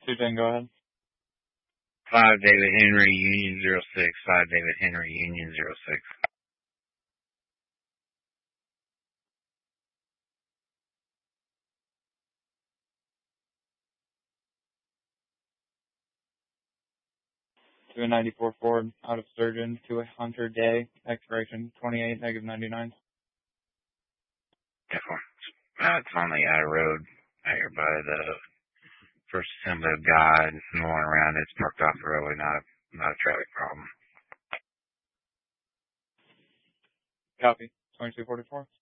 210, go ahead. 5 David Henry, Union 06. 5 David Henry, Union 06. To a 94 Ford, out of Sturgeon, to a Hunter Day, expiration 28-99. It's on the I road out here by the First Assembly of God. No one around. It's parked off the roadway, not a traffic problem. Copy. 2244.